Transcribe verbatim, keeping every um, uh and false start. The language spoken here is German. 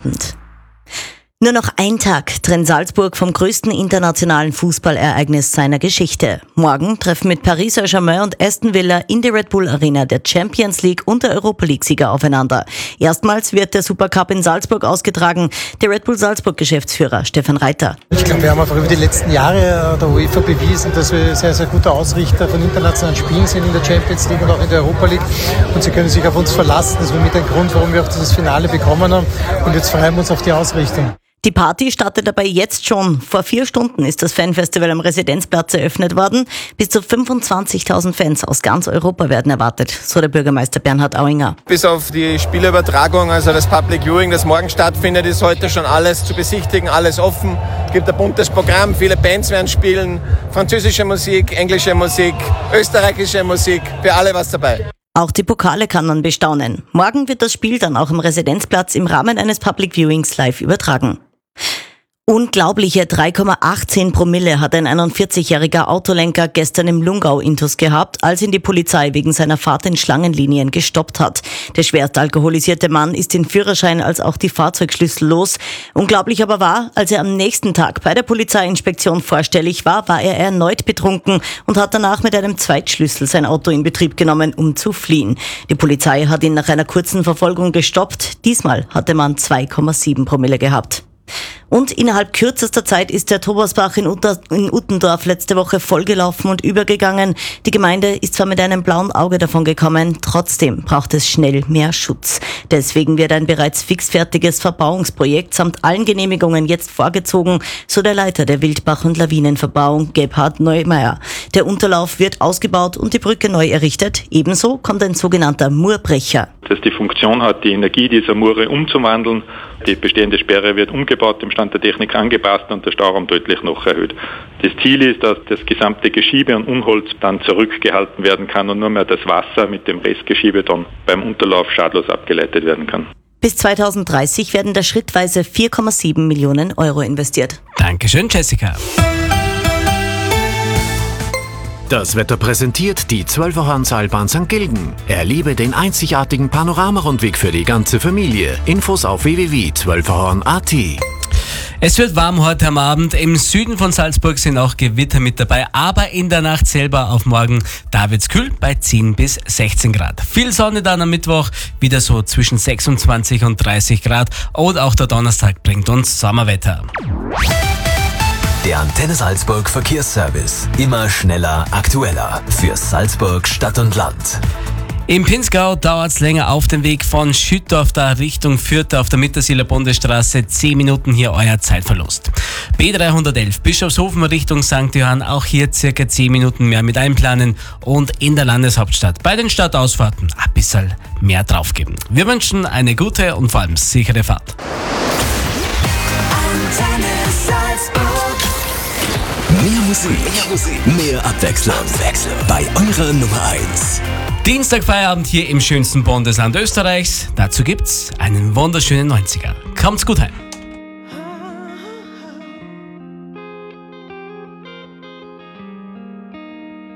Abend. Nur noch ein Tag trennt Salzburg vom größten internationalen Fußballereignis seiner Geschichte. Morgen treffen mit Paris Saint-Germain und Aston Villa in der Red Bull Arena der Champions League und der Europa League-Sieger aufeinander. Erstmals wird der Supercup in Salzburg ausgetragen. Der Red Bull Salzburg-Geschäftsführer Stefan Reiter. Ich glaube, wir haben einfach über die letzten Jahre der UEFA bewiesen, dass wir sehr, sehr gute Ausrichter von internationalen Spielen sind in der Champions League und auch in der Europa League. Und sie können sich auf uns verlassen. Das war mit ein Grund, warum wir auch dieses Finale bekommen haben. Und jetzt freuen wir uns auf die Ausrichtung. Die Party startet dabei jetzt schon. Vor vier Stunden ist das Fanfestival am Residenzplatz eröffnet worden. Bis zu fünfundzwanzigtausend Fans aus ganz Europa werden erwartet, so der Bürgermeister Bernhard Auinger. Bis auf die Spielübertragung, also das Public Viewing, das morgen stattfindet, ist heute schon alles zu besichtigen, alles offen. Es gibt ein buntes Programm, viele Bands werden spielen, französische Musik, englische Musik, österreichische Musik, für alle was dabei. Auch die Pokale kann man bestaunen. Morgen wird das Spiel dann auch im Residenzplatz im Rahmen eines Public Viewings live übertragen. Unglaubliche drei Komma achtzehn Promille hat ein einundvierzigjähriger Autolenker gestern im Lungau-Intus gehabt, als ihn die Polizei wegen seiner Fahrt in Schlangenlinien gestoppt hat. Der schwerst alkoholisierte Mann ist den Führerschein als auch die Fahrzeugschlüssel los. Unglaublich aber war, als er am nächsten Tag bei der Polizeiinspektion vorstellig war, war er erneut betrunken und hat danach mit einem Zweitschlüssel sein Auto in Betrieb genommen, um zu fliehen. Die Polizei hat ihn nach einer kurzen Verfolgung gestoppt. Diesmal hatte man zwei Komma sieben Promille gehabt. Und innerhalb kürzester Zeit ist der Thomasbach in, Utter, in Uttendorf letzte Woche vollgelaufen und übergegangen. Die Gemeinde ist zwar mit einem blauen Auge davon gekommen, trotzdem braucht es schnell mehr Schutz. Deswegen wird ein bereits fixfertiges Verbauungsprojekt samt allen Genehmigungen jetzt vorgezogen, so der Leiter der Wildbach- und Lawinenverbauung, Gebhard Neumeier. Der Unterlauf wird ausgebaut und die Brücke neu errichtet. Ebenso kommt ein sogenannter Murbrecher. Das die Funktion hat, die Energie dieser Mure umzuwandeln. Die bestehende Sperre wird umgebaut, dem Stand der Technik angepasst und der Stauraum deutlich noch erhöht. Das Ziel ist, dass das gesamte Geschiebe und Unholz dann zurückgehalten werden kann und nur mehr das Wasser mit dem Restgeschiebe dann beim Unterlauf schadlos abgeleitet werden kann. Bis zweitausenddreißig werden da schrittweise vier Komma sieben Millionen Euro investiert. Dankeschön, Jessica. Das Wetter präsentiert die Zwölferhorn-Seilbahn Sankt Gilgen. Erlebe den einzigartigen Panoramarundweg für die ganze Familie. Infos auf w w w punkt zwölferhorn punkt a t. Es wird warm heute am Abend. Im Süden von Salzburg sind auch Gewitter mit dabei, aber in der Nacht selber auf morgen, da wird's kühl bei zehn bis sechzehn Grad. Viel Sonne dann am Mittwoch, wieder so zwischen sechsundzwanzig und dreißig Grad. Und auch der Donnerstag bringt uns Sommerwetter. Der Antenne Salzburg Verkehrsservice. Immer schneller, aktueller. Für Salzburg Stadt und Land. Im Pinzgau dauert es länger auf dem Weg von Schüttorf da Richtung Fürth auf der Mittersieler Bundesstraße. zehn Minuten hier euer Zeitverlust. B dreihundertelf Bischofshofen Richtung Sankt Johann. Auch hier circa zehn Minuten mehr mit einplanen. Und in der Landeshauptstadt bei den Stadtausfahrten ein bisschen mehr draufgeben. Wir wünschen eine gute und vor allem sichere Fahrt. Antenne Salzburg. Mehr Musik, mehr, Musik. Mehr Abwechslung. Abwechslung. Bei eurer Nummer eins. Dienstag Feierabend hier im schönsten Bundesland Österreichs. Dazu gibt's einen wunderschönen neunziger. Kommt's gut heim.